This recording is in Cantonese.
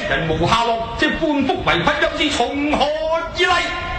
人無下落，即半幅為匹，又是從何而嚟？